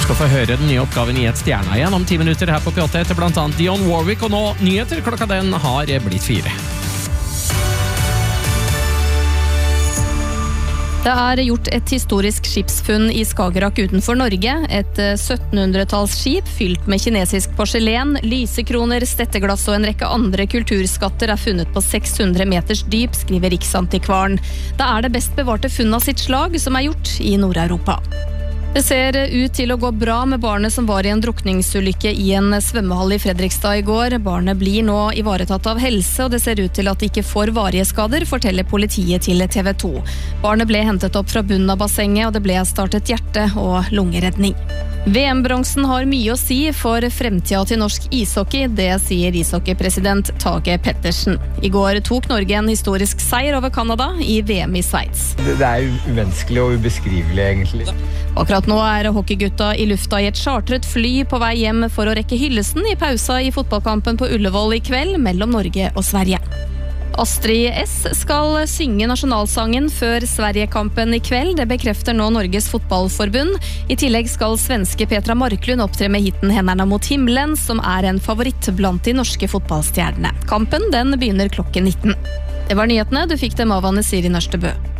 Skal få høre den nye oppgaven i et stjerna igjen om 10 minutter her på P8 etter blant annet Dion Warwick, og nå nyheter klokka den har blitt 4. Det er gjort et historisk skipsfunn i Skagerrak utenfor Norge. Et 1700-tallsskip fylt med kinesisk porselen, lysekroner, stetteglass og en rekke andre kulturskatter er funnet på 600 meters dyp, skriver Riksantikvaren. Det er det best bevarte funnet av sitt slag som er gjort i Nord-Europa. Det ser ut til å gå bra med barnet som var i en drukningsulykke i en svømmehall i Fredrikstad i går. Barnet blir nå ivaretatt av helse, og det ser ut til at det ikke får varige skader, forteller politiet til TV 2. Barnet ble hentet opp fra bunnen av bassenget, og det ble startet hjerte- og lungeredning. VM-bronsen har mye å si for fremtida til norsk ishockey, det sier ishockeypresident Tage Pettersen. I går tok Norge en historisk seier over Kanada i VM i Sveits. Det er umenneskelig og ubeskrivelig, egentlig. Akkurat nå er hockeygutta i lufta i et chartret fly på vei hjem for å rekke hyllesten i pausa i fotballkampen på Ullevål i kveld mellom Norge og Sverige. Astrid S skal synge nasjonalsangen før Sverige-kampen i kveld. Det bekrefter nå Norges fotballforbund. I tillegg skal svenske Petra Marklund opptre med hitten Henderne mot himmelen, som er en favoritt blant de norske fotballstjernene. Kampen den begynner klokken 19. Det var nyhetene, du fikk dem av Anne Siri Nørstebø.